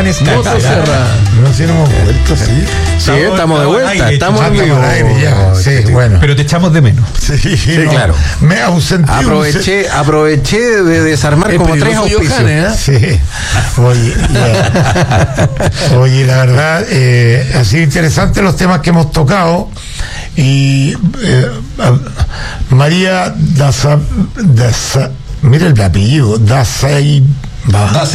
Juanes Motosierra. No sé si nos hemos vuelto, sí. Sí, estamos de vuelta, estamos en vivo. Sí, bueno. Pero te echamos de menos. Sí, no, claro. Me ausenté. Aproveché de desarmar como 3 auspicios. Sí. Oye, la verdad, ha sido interesante los temas que hemos tocado. Y María mira el apellido, Dasayeva.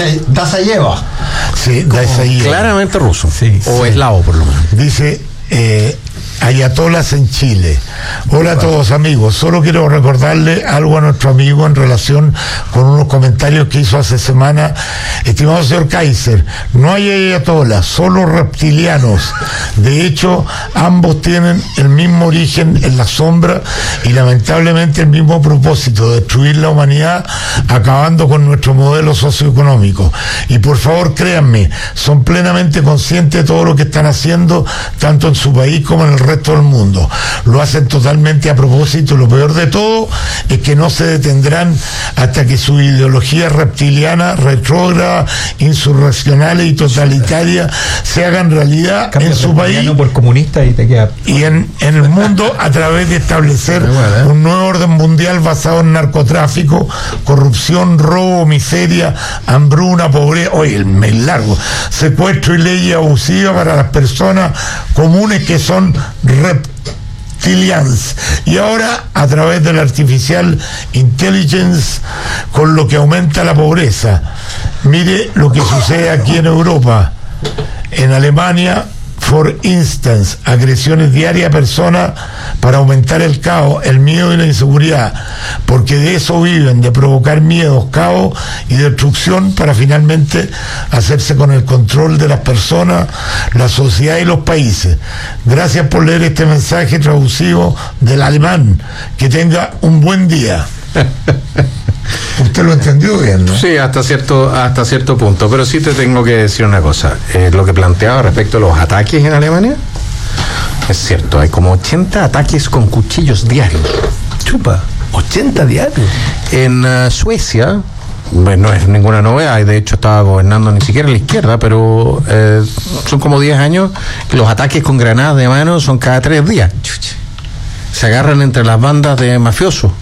Sí, Dasayeva. Claramente ruso. Sí, o eslavo, por lo menos. Dice, ayatolas en Chile. Hola a todos, amigos. Solo quiero recordarle algo a nuestro amigo en relación con unos comentarios que hizo hace semana. Estimado señor Kaiser, no hay ayatolas, solo reptilianos. De hecho, ambos tienen el mismo origen en la sombra y lamentablemente el mismo propósito: destruir la humanidad acabando con nuestro modelo socioeconómico. Y por favor, créanme, son plenamente conscientes de todo lo que están haciendo, tanto en su país como en el resto del mundo. Lo hacen totalmente a propósito. Lo peor de todo es que no se detendrán hasta que su ideología reptiliana, retrógrada, insurreccional y totalitaria se hagan realidad en su país por comunista y te queda... y en el mundo, a través de establecer un nuevo orden mundial basado en narcotráfico, corrupción, robo, miseria, hambruna, pobreza, oye, el mail largo, secuestro y leyes abusivas para las personas comunes que son reptilians. Y ahora, a través de la artificial intelligence, con lo que aumenta la pobreza. Mire lo que sucede aquí en Europa. En Alemania, for instance, agresiones diarias a personas para aumentar el caos, el miedo y la inseguridad, porque de eso viven, de provocar miedos, caos y destrucción para finalmente hacerse con el control de las personas, la sociedad y los países. Gracias por leer este mensaje traducido del alemán. Que tenga un buen día. Usted lo entendió bien, ¿no? Sí, hasta cierto punto, pero sí te tengo que decir una cosa. Lo que planteaba respecto a los ataques en Alemania es cierto, hay como 80 ataques con cuchillos diarios. Chupa, 80 diarios. En Suecia, bueno, no es ninguna novedad, y de hecho estaba gobernando ni siquiera la izquierda, pero son como 10 años que los ataques con granadas de mano son cada 3 días. Se agarran entre las bandas de mafiosos.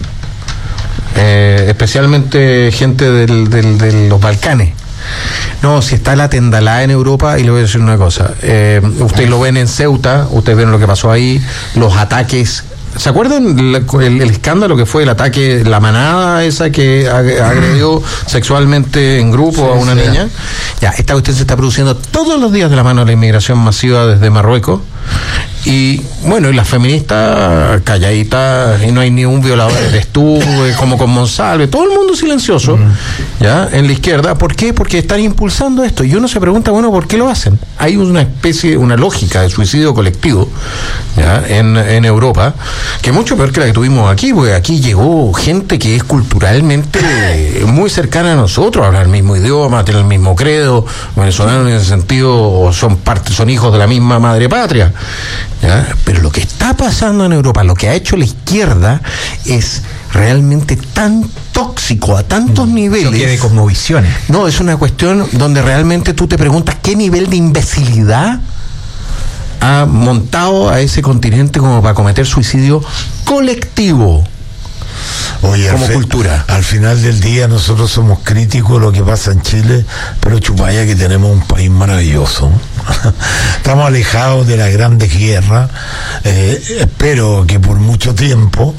Especialmente gente de los Balcanes. No, si está la tendalada en Europa, y le voy a decir una cosa, ustedes lo ven en Ceuta, ustedes ven lo que pasó ahí, los ataques. ¿Se acuerdan el escándalo que fue el ataque, la manada esa que agredió sexualmente en grupo a una niña? Ya, esta cuestión se está produciendo todos los días de la mano de la inmigración masiva desde Marruecos. Y bueno, y las feministas calladitas, y no hay ni un violador, eres tú, como con Monsalve, todo el mundo silencioso, ya, en la izquierda. ¿Por qué? Porque están impulsando esto. Y uno se pregunta, bueno, ¿por qué lo hacen? Hay una especie, una lógica de suicidio colectivo, ya, en Europa, que es mucho peor que la que tuvimos aquí, porque aquí llegó gente que es culturalmente muy cercana a nosotros, habla el mismo idioma, tiene el mismo credo, venezolanos en ese sentido son hijos de la misma madre patria. ¿Ya? Pero lo que está pasando en Europa, lo que ha hecho la izquierda, es realmente tan tóxico a tantos niveles. De cosmovisiones. No, es una cuestión donde realmente tú te preguntas qué nivel de imbecilidad ha montado a ese continente como para cometer suicidio colectivo. Oye, como cultura. Al final del día nosotros somos críticos de lo que pasa en Chile, pero chupaya que tenemos un país maravilloso. Estamos alejados de las grandes guerras. Espero que por mucho tiempo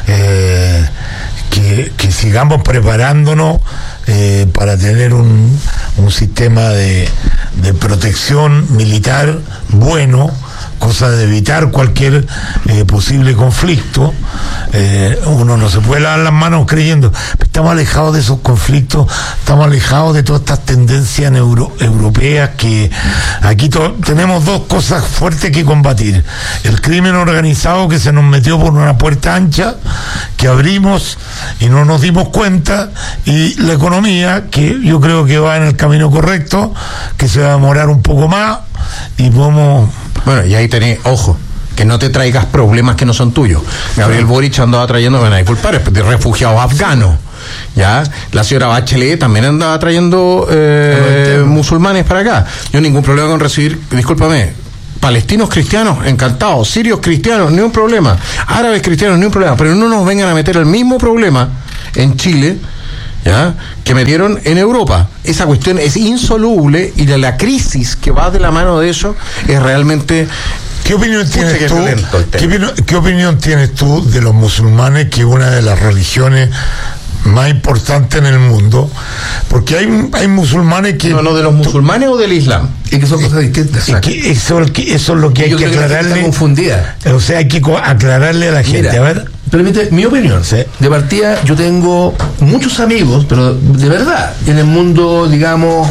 que sigamos preparándonos para tener un sistema de protección militar bueno, cosa de evitar cualquier posible conflicto. Uno no se puede lavar las manos creyendo, estamos alejados de esos conflictos, estamos alejados de todas estas tendencias europeas, que aquí tenemos dos cosas fuertes que combatir: el crimen organizado, que se nos metió por una puerta ancha que abrimos y no nos dimos cuenta, y la economía, que yo creo que va en el camino correcto, que se va a demorar un poco más y podemos... Bueno, y ahí tenés, ojo, que no te traigas problemas que no son tuyos. Gabriel Boric andaba trayendo, van a disculpar, de refugiados afganos. ya la señora Bachelet también andaba trayendo musulmanes para acá. Yo ningún problema con recibir, discúlpame, palestinos cristianos, encantados, sirios cristianos, ni un problema, árabes cristianos, ni un problema, pero no nos vengan a meter el mismo problema en Chile, ¿ya?, que metieron en Europa. Esa cuestión es insoluble y la crisis que va de la mano de eso es realmente... ¿Qué opinión tienes tú? ¿Qué opinión tienes tú de los musulmanes, que es una de las religiones más importantes en el mundo? Porque hay musulmanes que... No, ¿de los musulmanes o del Islam? Y que son cosas distintas. Eso es lo que hay que aclararle. Está confundida. O sea, hay que aclararle a la gente. Mira, a ver. Permite mi opinión. Sí. De partida, yo tengo muchos amigos, pero de verdad, en el mundo, digamos,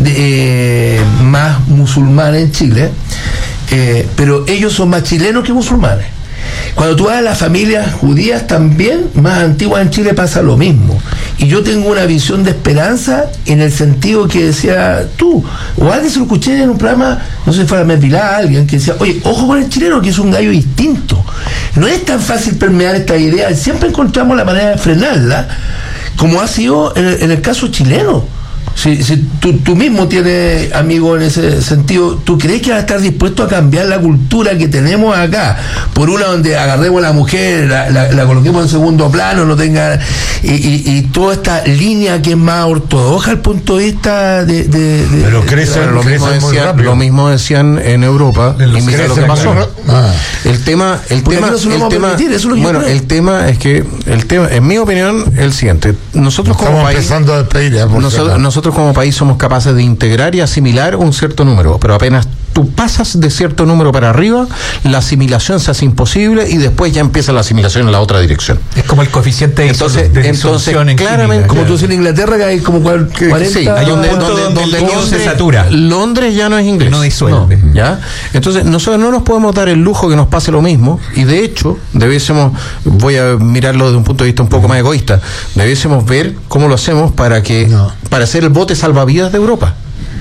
más musulmanes en Chile, pero ellos son más chilenos que musulmanes. Cuando tú vas a las familias judías también, más antiguas en Chile, pasa lo mismo. Y yo tengo una visión de esperanza en el sentido que decía tú, o alguien se lo escuché en un programa, no sé si fuera Medvilá, alguien que decía, oye, ojo con el chileno, que es un gallo distinto. No es tan fácil permear esta idea, siempre encontramos la manera de frenarla, como ha sido en el caso chileno. Si tú mismo tienes amigos en ese sentido, ¿tú crees que va a estar dispuesto a cambiar la cultura que tenemos acá? Por una donde agarremos a la mujer, la coloquemos en segundo plano, no tenga y toda esta línea que es más ortodoxa al punto de vista de pero crece lo mismo decían en Europa, y mira lo que pasó. El tema es que en mi opinión es el siguiente: nosotros como país empezando a despedir, nosotros como país somos capaces de integrar y asimilar un cierto número, pero apenas tú pasas de cierto número para arriba, la asimilación se hace imposible y después ya empieza la asimilación en la otra dirección. Es como el coeficiente de disolución en claramente, como tú dices en Inglaterra, que hay como 40, sí, hay un punto donde Londres se satura. Londres ya no es inglés. No disuelve. No, ¿ya? Entonces nosotros no nos podemos dar el lujo que nos pase lo mismo, y de hecho voy a mirarlo desde un punto de vista un poco más egoísta, debiésemos ver cómo lo hacemos para hacer el bote salvavidas de Europa.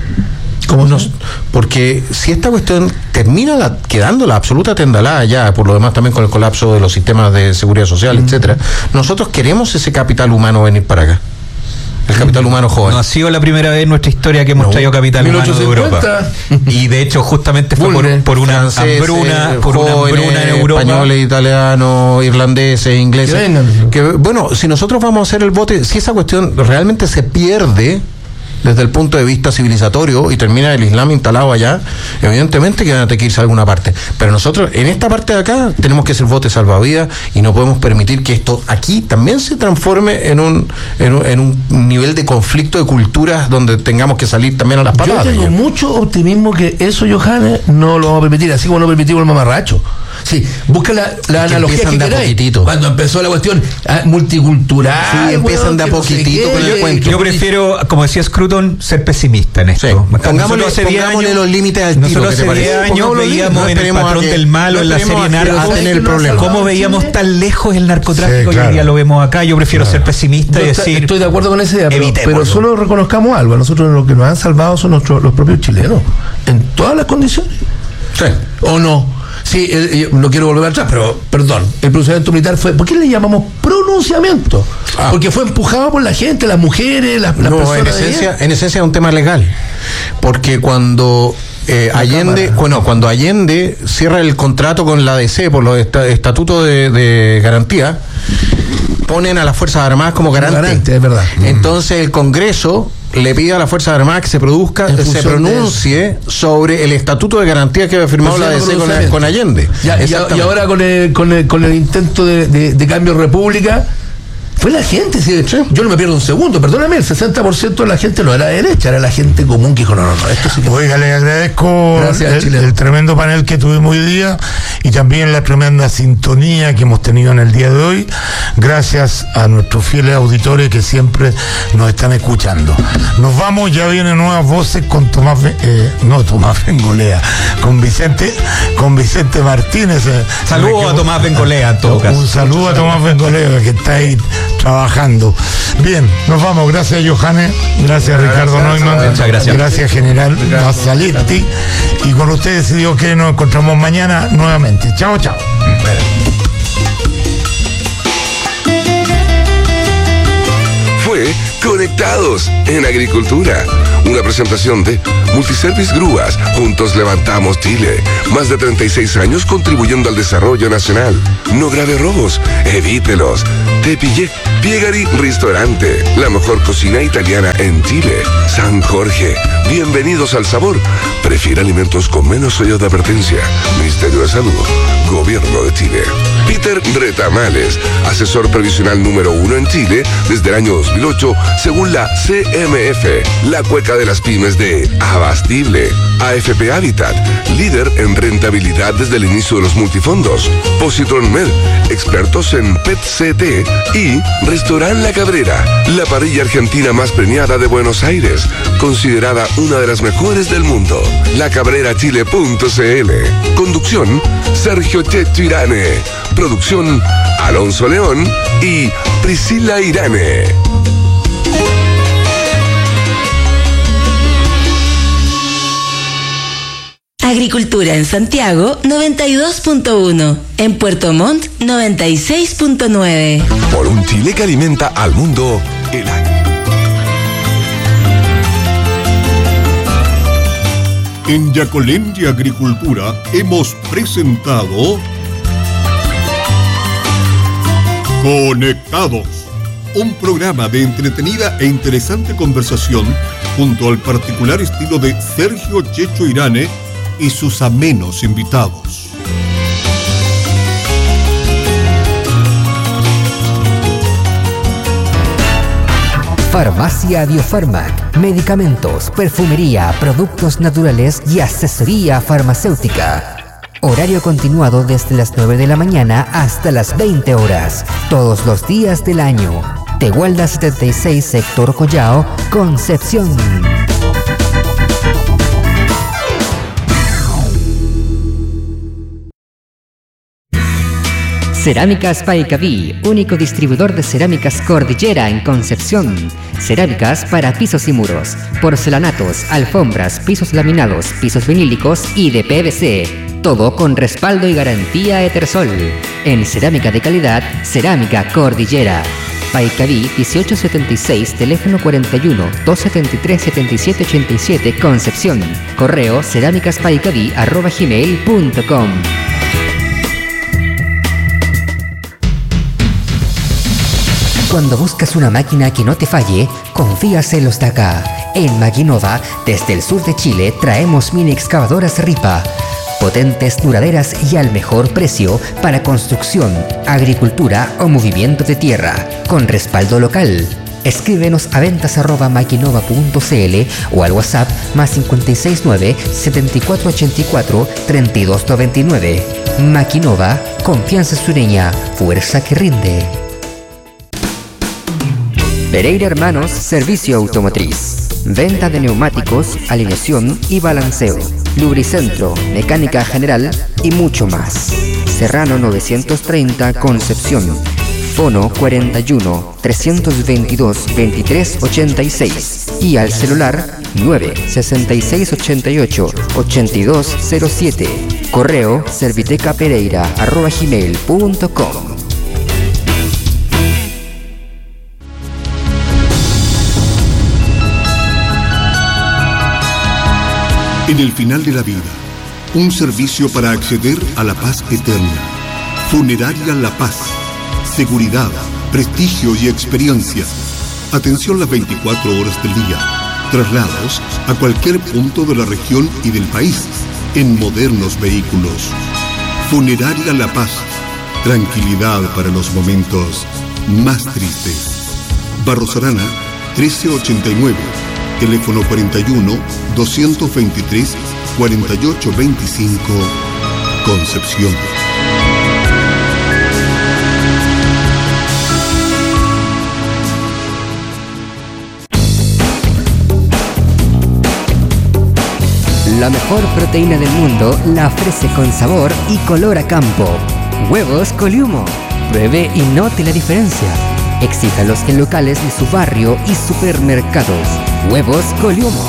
Porque si esta cuestión termina quedando la absoluta tendalada ya, por lo demás también con el colapso de los sistemas de seguridad social, etcétera, nosotros queremos ese capital humano venir para acá. El capital humano joven. No ha sido la primera vez en nuestra historia que hemos traído capital humano de Europa. Y de hecho, justamente fue por una hambruna en Europa. Españoles, italianos, irlandeses, ingleses. Bueno, si nosotros vamos a hacer el bote, si esa cuestión realmente se pierde desde el punto de vista civilizatorio y termina el Islam instalado allá, evidentemente que van a tener que irse a alguna parte. Pero nosotros, en esta parte de acá, tenemos que ser bote salvavidas y no podemos permitir que esto aquí también se transforme en un nivel de conflicto de culturas donde tengamos que salir también a las patadas. Yo tengo mucho optimismo que eso, Johannes, no lo vamos a permitir, así como no permitimos el mamarracho. Sí, busca la analogía que queráis. Cuando empezó la cuestión multicultural. Sí, empiezan de a poquitito con el cuento. Yo prefiero, como decía Scruton, ser pesimista en esto. Sí. Pongámosle los límites al tiro. Nosotros hace 10 años veíamos en El Patrón del Malo, en la serie Narcos, cómo veíamos tan lejos el narcotráfico, y hoy día lo vemos acá. Yo prefiero ser pesimista y decir... Estoy de acuerdo con esa idea, pero solo reconozcamos algo. A nosotros lo que nos han salvado son los propios chilenos, en todas las condiciones. Sí. ¿O no? Sí, no quiero volver atrás, pero perdón, el pronunciamiento militar fue... ¿Por qué le llamamos pronunciamiento? Porque fue empujado por la gente, las mujeres, las personas. En esencia es un tema legal, porque cuando cuando Allende cierra el contrato con la ADC por los estatutos de garantía, ponen a las Fuerzas Armadas como garante. Es verdad. Entonces el Congreso le pide a las Fuerzas Armadas que se pronuncie sobre el estatuto de garantía que había firmado la ADC con Allende. Y ahora con el intento de cambio de república, fue la gente. Sí. Yo no me pierdo un segundo, perdóname, el 60% de la gente no era de derecha, era la gente común que dijo, no, esto sí que... Oiga, le agradezco el tremendo panel que tuvimos hoy día y también la tremenda sintonía que hemos tenido en el día de hoy, gracias a nuestros fieles auditores que siempre nos están escuchando. Nos vamos, ya vienen nuevas voces con Tomás Bengolea, con Vicente Martínez. Saludos a Tomás Bengolea en todo caso. Un saludo a Tomás Bengolea, que está ahí trabajando. Bien, nos vamos. Gracias, Johannes. Gracias, Ricardo Neumann. Muchas gracias. Gracias, General Mazzaletti. Y con ustedes, digo que nos encontramos mañana nuevamente. Chao, chao. Conectados en Agricultura. Una presentación de Multiservice Grúas. Juntos levantamos Chile. Más de 36 años contribuyendo al desarrollo nacional. No grave robos, evítelos. Te pillé. Piegari Restaurante. La mejor cocina italiana en Chile. San Jorge. Bienvenidos al sabor. Prefiere alimentos con menos sellos de advertencia. Ministerio de Salud. Gobierno de Chile. Peter Retamales, asesor previsional número 1 en Chile desde el año 2008, según la CMF, la cueca de las pymes de Abastible. AFP Habitat, líder en rentabilidad desde el inicio de los multifondos. Positron Med, expertos en PET-CT y Restaurant La Cabrera, la parrilla argentina más premiada de Buenos Aires, considerada una de las mejores del mundo. lacabrerachile.cl. Conducción, Sergio Checho Irane. Producción, Alonso León y Priscila Irane. Agricultura en Santiago 92.1, en Puerto Montt 96.9. Por un Chile que alimenta al mundo, el año. En Yacolén y Agricultura hemos presentado Conectados, un programa de entretenida e interesante conversación junto al particular estilo de Sergio Checho Irane y sus amenos invitados. Farmacia Biofarmac, medicamentos, perfumería, productos naturales y asesoría farmacéutica. Horario continuado desde las 9 de la mañana hasta las 20 horas, todos los días del año. Tehuelda 76, sector Collao, Concepción. Cerámicas Paicaví, único distribuidor de cerámicas Cordillera en Concepción. Cerámicas para pisos y muros, porcelanatos, alfombras, pisos laminados, pisos vinílicos y de PVC. Todo con respaldo y garantía Etersol. En cerámica de calidad, Cerámica Cordillera. Paicaví 1876, teléfono 41-273-7787, Concepción. Correo cerámicaspaicaví@gmail.com. Cuando buscas una máquina que no te falle, confías en los de acá. En Maquinova, desde el sur de Chile, traemos mini excavadoras Ripa. Potentes, duraderas y al mejor precio para construcción, agricultura o movimiento de tierra, con respaldo local. Escríbenos a ventas@maquinova.cl o al WhatsApp +569 7484 3299. Maquinova, confianza sureña, fuerza que rinde. Pereira Hermanos, servicio automotriz. Venta de neumáticos, alineación y balanceo. Lubricentro, mecánica general y mucho más. Serrano 930, Concepción. Fono 41 322 2386 y al celular 96688 8207. Correo servitecapereira@gmail.com. En el final de la vida, un servicio para acceder a la paz eterna. Funeraria La Paz. Seguridad, prestigio y experiencia. Atención las 24 horas del día. Traslados a cualquier punto de la región y del país en modernos vehículos. Funeraria La Paz. Tranquilidad para los momentos más tristes. Barros Arana, 1389. Teléfono 41-223-4825, Concepción. La mejor proteína del mundo la ofrece con sabor y color a campo. Huevos Coliumo. Pruebe y note la diferencia. Exíjalos en locales de su barrio y supermercados. Huevos Coliumo.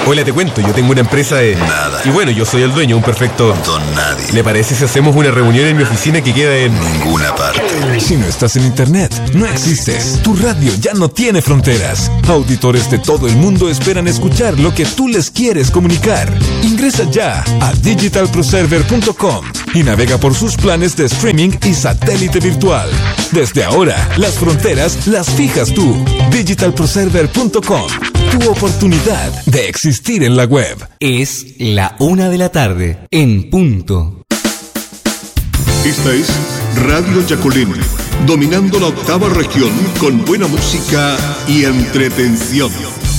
Hola, te cuento, yo tengo una empresa de... Nada. Y bueno, yo soy el dueño, un perfecto... Don nadie. ¿Le parece si hacemos una reunión en mi oficina que queda en... Ninguna parte. Si no estás en internet, no existes. Tu radio ya no tiene fronteras. Auditores de todo el mundo esperan escuchar lo que tú les quieres comunicar. Ingresa ya a digitalproserver.com y navega por sus planes de streaming y satélite virtual. Desde ahora, las fronteras las fijas tú. digitalproserver.com. Tu oportunidad de existir en la web. Es la 1:00 p.m. en punto. Esta es Radio Yacolén, dominando la 8ª región con buena música y entretención.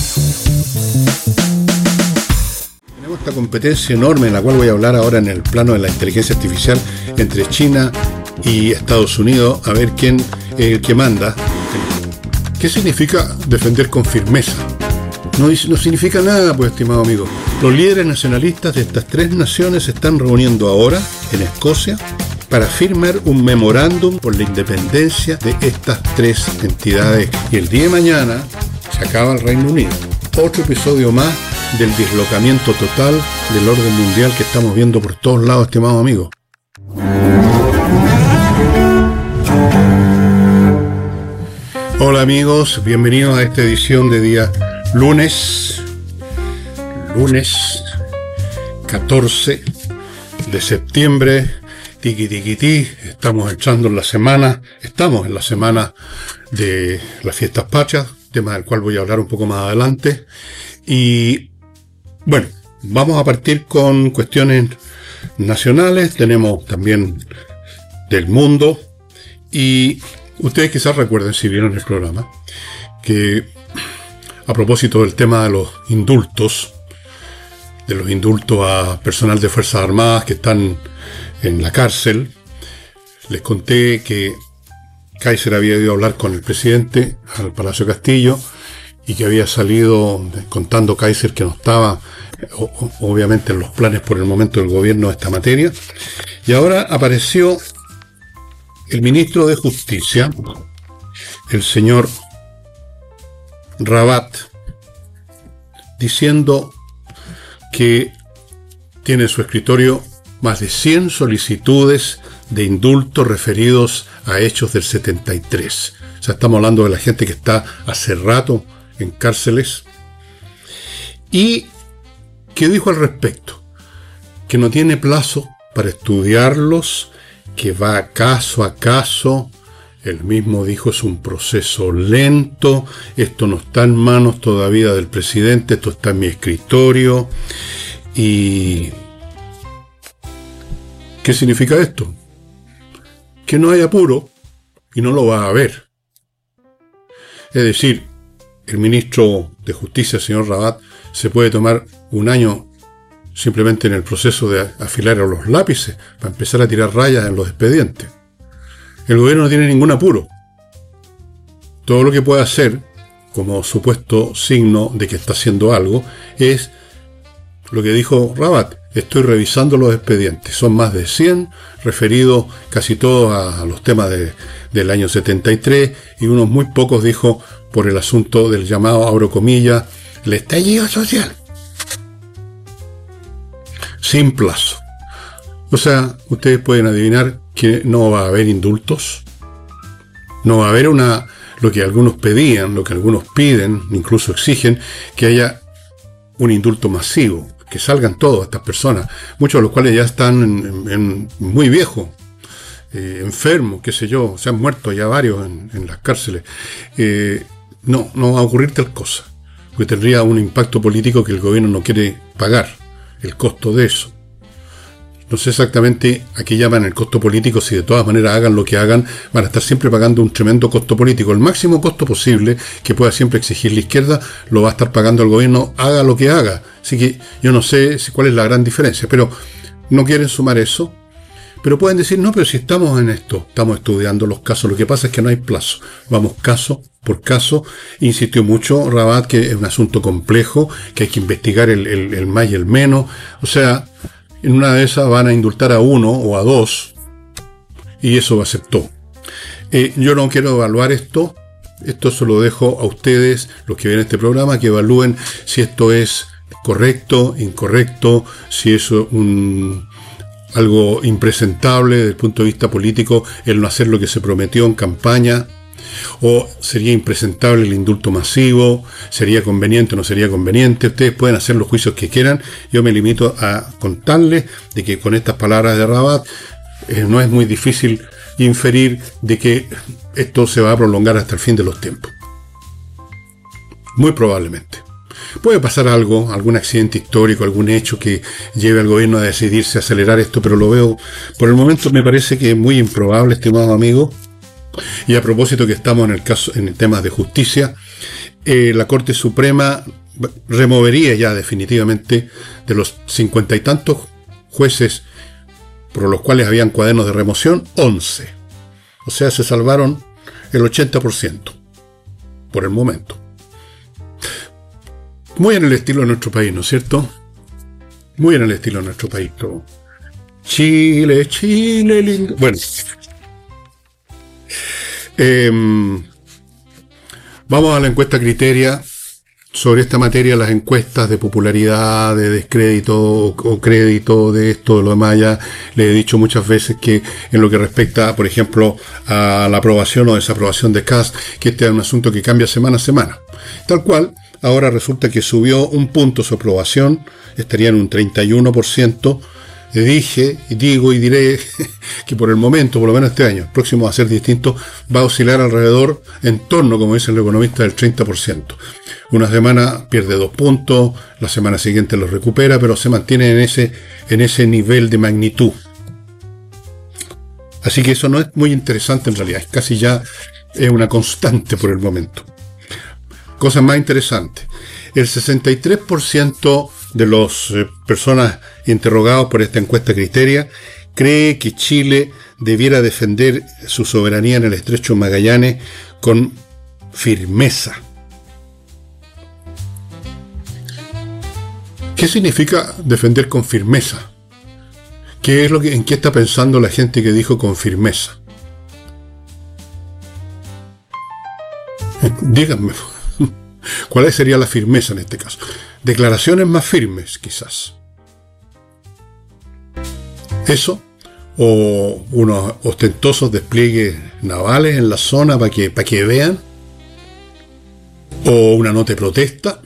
Tenemos esta competencia enorme en la cual voy a hablar ahora en el plano de la inteligencia artificial entre China y Estados Unidos, a ver quién es el que manda. ¿Qué significa defender con firmeza? No significa nada, pues, estimado amigo. Los líderes nacionalistas de estas 3 naciones se están reuniendo ahora en Escocia para firmar un memorándum por la independencia de estas 3 entidades. Y el día de mañana se acaba el Reino Unido. Otro episodio más del dislocamiento total del orden mundial que estamos viendo por todos lados, estimado amigo. Hola amigos, bienvenidos a esta edición de día lunes 14 de septiembre. Tiqui, estamos entrando en la semana, de las fiestas patrias, tema del cual voy a hablar un poco más adelante. Y bueno, vamos a partir con cuestiones nacionales, tenemos también del mundo, y ustedes quizás recuerden, si vieron el programa, que a propósito del tema de los indultos a personal de Fuerzas Armadas que están en la cárcel, les conté que Kaiser había ido a hablar con el presidente al Palacio Castillo y que había salido contando Kaiser que no estaba obviamente en los planes por el momento del gobierno de esta materia. Y ahora apareció el ministro de Justicia, el señor Rabat, diciendo que tiene en su escritorio más de 100 solicitudes de indulto referidos a hechos del 73. O sea, estamos hablando de la gente que está hace rato en cárceles. ¿Y qué dijo al respecto? Que no tiene plazo para estudiarlos, que va caso a caso. Él mismo dijo, es un proceso lento, esto no está en manos todavía del presidente, esto está en mi escritorio. ¿Y qué significa esto? Que no hay apuro y no lo va a haber. Es decir, el ministro de Justicia, señor Rabat, se puede tomar un año simplemente en el proceso de afilar a los lápices para empezar a tirar rayas en los expedientes. El gobierno no tiene ningún apuro. Todo lo que puede hacer, como supuesto signo de que está haciendo algo, es lo que dijo Rabat: estoy revisando los expedientes. Son más de 100, referidos casi todos a los temas del año 73, y unos muy pocos, dijo, por el asunto del llamado, abro comillas, el estallido social. Sin plazo. O sea, ustedes pueden adivinar que no va a haber indultos. No va a haber lo que algunos pedían, lo que algunos piden, incluso exigen, que haya un indulto masivo, que salgan todas estas personas, muchos de los cuales ya están muy viejos, enfermos, qué sé yo, se han muerto ya varios en las cárceles. No va a ocurrir tal cosa, porque tendría un impacto político que el gobierno no quiere pagar, el costo de eso. No sé exactamente a qué llaman el costo político, si de todas maneras hagan lo que hagan, van a estar siempre pagando un tremendo costo político. El máximo costo posible que pueda siempre exigir la izquierda lo va a estar pagando el gobierno, haga lo que haga. Así que yo no sé cuál es la gran diferencia, pero no quieren sumar eso. Pero pueden decir, no, pero si estamos en esto, estamos estudiando los casos, lo que pasa es que no hay plazo. Vamos caso por caso. Insistió mucho Rabat que es un asunto complejo, que hay que investigar el más y el menos. O sea, en una de esas van a indultar a 1 o a 2, y eso aceptó. Yo no quiero evaluar esto se lo dejo a ustedes, los que ven este programa, que evalúen si esto es correcto, incorrecto, si es algo impresentable desde el punto de vista político el no hacer lo que se prometió en campaña, o sería impresentable el indulto masivo, sería conveniente o no sería conveniente. Ustedes pueden hacer los juicios que quieran, yo me limito a contarles de que con estas palabras de Rabat no es muy difícil inferir de que esto se va a prolongar hasta el fin de los tiempos. Muy probablemente. Puede pasar algo, algún accidente histórico, algún hecho que lleve al gobierno a decidirse a acelerar esto, pero lo veo, por el momento me parece que es muy improbable, estimado amigo. Y a propósito que estamos en el tema de justicia, la Corte Suprema removería ya definitivamente de los 50 y tantos jueces por los cuales habían cuadernos de remoción, 11. O sea, se salvaron el 80% por el momento. Muy en el estilo de nuestro país, ¿no es cierto? Muy en el estilo de nuestro país. Todo. Chile, Chile, lindo. Bueno. Vamos a la encuesta Criteria. Sobre esta materia, las encuestas de popularidad, de descrédito o crédito, de esto, de lo demás, ya le he dicho muchas veces que en lo que respecta, por ejemplo, a la aprobación o desaprobación de Kast, que este es un asunto que cambia semana a semana. Tal cual, ahora resulta que subió un punto su aprobación, estaría en un 31%. Dije, y digo y diré que por el momento, por lo menos este año, el próximo va a ser distinto, va a oscilar alrededor, en torno, como dicen los economistas, del 30%. Una semana pierde 2 puntos, la semana siguiente los recupera, pero se mantiene en ese nivel de magnitud. Así que eso no es muy interesante en realidad, casi ya es una constante por el momento. Cosas más interesantes. El 63% de las personas interrogadas por esta encuesta Criteria cree que Chile debiera defender su soberanía en el Estrecho de Magallanes con firmeza. ¿Qué significa defender con firmeza? ¿Qué es en qué está pensando la gente que dijo con firmeza? Díganme. ¿Cuál sería la firmeza en este caso? Declaraciones más firmes, quizás. Eso, o unos ostentosos despliegues navales en la zona para que vean, o una nota de protesta.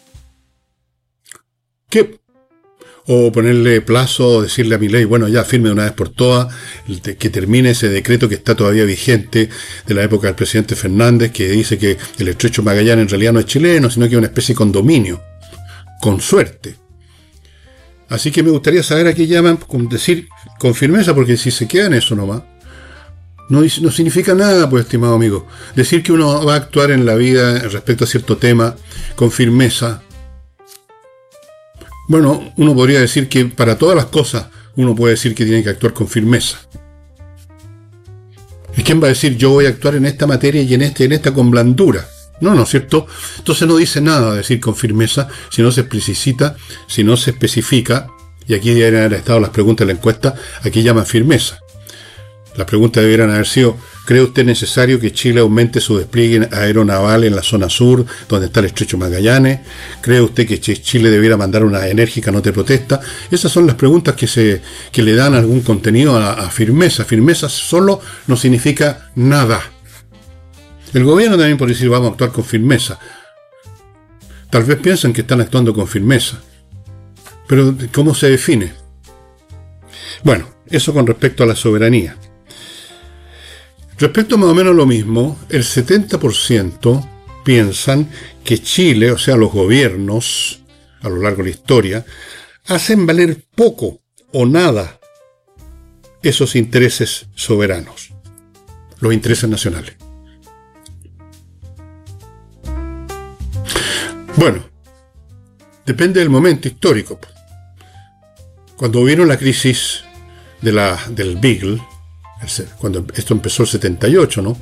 ¿Qué? O ponerle plazo, decirle a Milei, bueno, ya firme de una vez por todas, que termine ese decreto que está todavía vigente de la época del presidente Fernández, que dice que el Estrecho Magallanes en realidad no es chileno, sino que es una especie de condominio, con suerte. Así que me gustaría saber a qué llaman, decir con firmeza, porque si se queda en eso nomás, no significa nada, pues, estimado amigo. Decir que uno va a actuar en la vida respecto a cierto tema con firmeza. Bueno, uno podría decir que para todas las cosas uno puede decir que tiene que actuar con firmeza. ¿Y quién va a decir yo voy a actuar en esta materia y en esta con blandura? No, ¿no es cierto? Entonces no dice nada decir con firmeza si no se explicita, si no se especifica, y aquí deberían haber estado las preguntas de la encuesta, aquí llaman firmeza. Las preguntas deberían haber sido, ¿cree usted necesario que Chile aumente su despliegue aeronaval en la zona sur, donde está el Estrecho Magallanes? ¿Cree usted que Chile debiera mandar una enérgica nota de protesta? Esas son las preguntas que le dan algún contenido a firmeza. Firmeza solo no significa nada. El gobierno también puede decir, vamos a actuar con firmeza. Tal vez piensan que están actuando con firmeza. Pero, ¿cómo se define? Bueno, eso con respecto a la soberanía. Respecto a más o menos lo mismo, el 70% piensan que Chile, o sea, los gobiernos, a lo largo de la historia, hacen valer poco o nada esos intereses soberanos, los intereses nacionales. Bueno, depende del momento histórico. Cuando vino la crisis del Beagle, cuando esto empezó el 78, ¿no?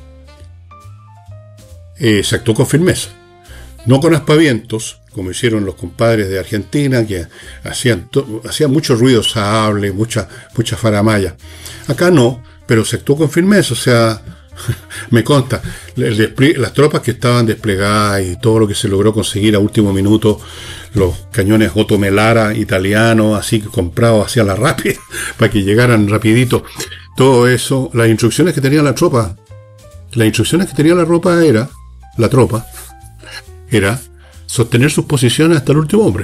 Se actuó con firmeza. No con aspavientos, como hicieron los compadres de Argentina, que hacían mucho ruido sable, mucha faramaya. Acá no, pero se actuó con firmeza, o sea, Me consta, las tropas que estaban desplegadas y todo lo que se logró conseguir a último minuto, los cañones Otto Melara italianos, así que comprados hacia la rápida, para que llegaran rapidito, todo eso, las instrucciones que tenía la tropa era sostener sus posiciones hasta el último hombre.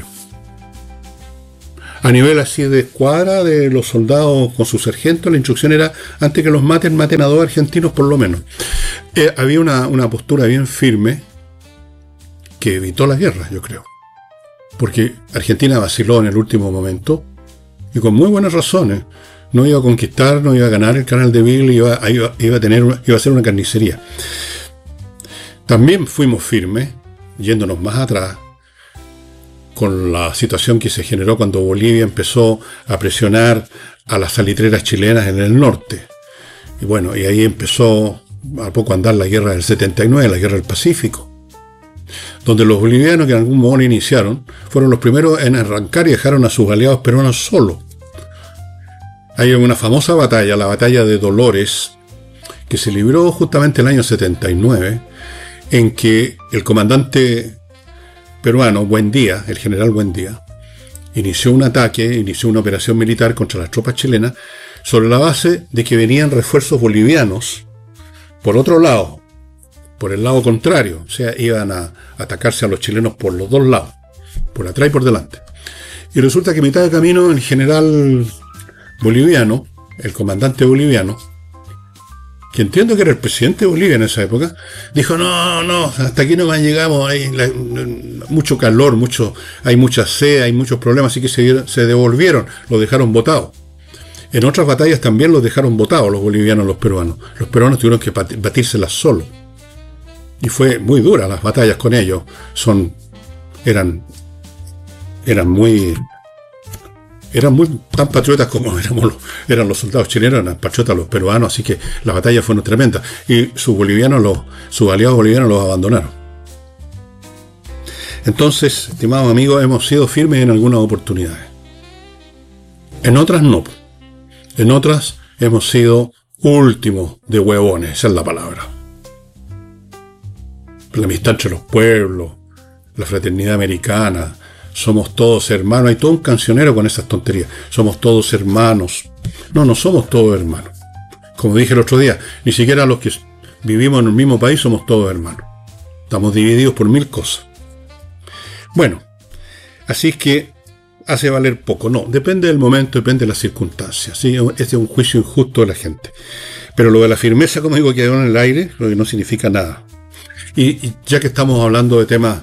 A nivel así de escuadra de los soldados con sus sargentos, la instrucción era, antes que los maten a 2 argentinos por lo menos. Había una postura bien firme que evitó la guerra, yo creo. Porque Argentina vaciló en el último momento y con muy buenas razones. No iba a conquistar, no iba a ganar el Canal de Beagle, iba a ser una carnicería. También fuimos firmes, yéndonos más atrás, con la situación que se generó cuando Bolivia empezó a presionar a las salitreras chilenas en el norte. Y bueno, y ahí empezó a poco andar la guerra del 79, la guerra del Pacífico, donde los bolivianos, que en algún modo iniciaron, fueron los primeros en arrancar y dejaron a sus aliados peruanos solos. Hay una famosa batalla, la batalla de Dolores, que se libró justamente el año 79, en que el comandante peruano, Buendía, el general Buendía, inició un ataque, inició una operación militar contra las tropas chilenas sobre la base de que venían refuerzos bolivianos por otro lado, por el lado contrario, o sea, iban a atacarse a los chilenos por los dos lados, por atrás y por delante. Y resulta que a mitad de camino el general boliviano, el comandante boliviano, que entiendo que era el presidente de Bolivia en esa época, dijo, no, hasta aquí no llegamos, hay mucho calor, hay mucha sed, hay muchos problemas, así que se devolvieron, los dejaron botados. En otras batallas también los dejaron botados los bolivianos, los peruanos. Los peruanos tuvieron que batírselas solos. Y fue muy dura las batallas con ellos. Eran muy tan patriotas como eran los soldados chilenos, eran patriotas los peruanos, así que las batallas fueron tremendas. Y sus aliados bolivianos los abandonaron. Entonces, estimados amigos, hemos sido firmes en algunas oportunidades. En otras no. En otras hemos sido últimos de huevones, esa es la palabra. La amistad entre los pueblos, la fraternidad americana, somos todos hermanos. Hay todo un cancionero con esas tonterías. Somos todos hermanos. No somos todos hermanos. Como dije el otro día, ni siquiera los que vivimos en el mismo país somos todos hermanos. Estamos divididos por 1000 cosas. Bueno, así es que hace valer poco. No, depende del momento, depende de las circunstancias. ¿Sí? Este es un juicio injusto de la gente. Pero lo de la firmeza, como digo, quedó en el aire, lo que no significa nada. Y ya que estamos hablando de temas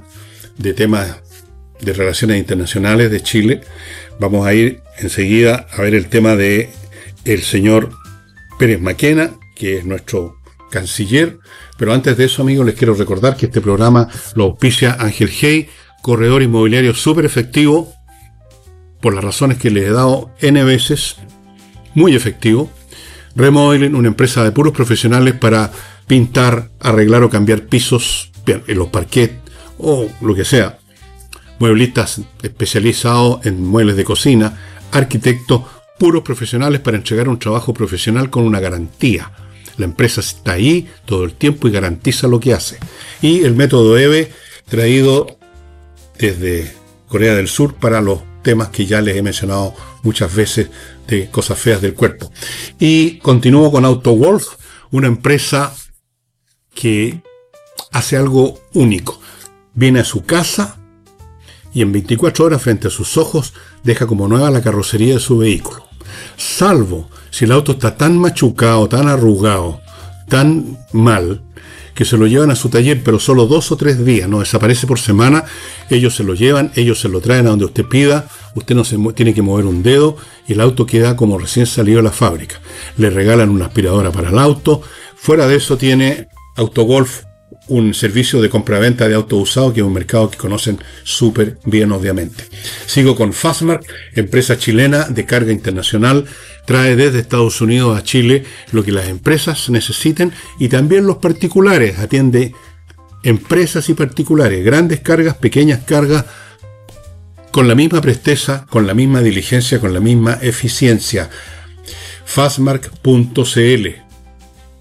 de relaciones internacionales de Chile, vamos a ir enseguida a ver el tema de el señor Pérez Maquena, que es nuestro canciller. Pero antes de eso, amigos, les quiero recordar que este programa lo auspicia Ángel Hey, corredor inmobiliario súper efectivo, por las razones que les he dado N veces, muy efectivo. Remodeling, una empresa de puros profesionales para pintar, arreglar o cambiar pisos en los parquet o lo que sea. Mueblistas especializados en muebles de cocina, arquitectos, puros profesionales para entregar un trabajo profesional con una garantía. La empresa está ahí todo el tiempo y garantiza lo que hace. Y el método EVE, traído desde Corea del Sur para los temas que ya les he mencionado muchas veces de cosas feas del cuerpo. Y continúo con AutoWolf, una empresa que hace algo único. Viene a su casa y en 24 horas frente a sus ojos deja como nueva la carrocería de su vehículo. Salvo si el auto está tan machucado, tan arrugado, tan mal, que se lo llevan a su taller, pero solo 2 o 3 días, no desaparece por semana. Ellos se lo llevan, ellos se lo traen a donde usted pida, usted no se tiene que mover un dedo y el auto queda como recién salido de la fábrica. Le regalan una aspiradora para el auto. Fuera de eso tiene AutoWolf un servicio de compraventa de autos usados, que es un mercado que conocen súper bien, obviamente. Sigo con Fastmark, empresa chilena de carga internacional. Trae desde Estados Unidos a Chile lo que las empresas necesiten y también los particulares. Atiende empresas y particulares, grandes cargas, pequeñas cargas, con la misma presteza, con la misma diligencia, con la misma eficiencia. Fastmark.cl.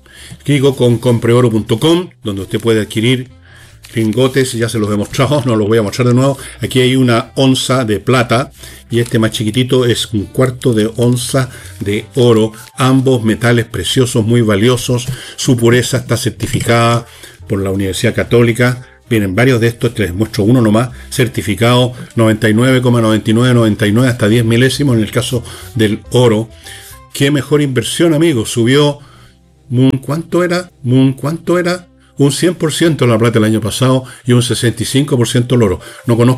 Digo con compreoro.com, donde usted puede adquirir lingotes, ya se los he mostrado, no los voy a mostrar de nuevo. Aquí hay una onza de plata y este más chiquitito es un cuarto de onza de oro, ambos metales preciosos, muy valiosos. Su pureza está certificada por la Universidad Católica. Vienen varios de estos, les muestro uno nomás, certificado 99,9999 hasta 10 milésimos en el caso del oro. Qué mejor inversión, amigos. Subió, ¿cuánto era? Un 100% la plata el año pasado y un 65% el oro. No conozco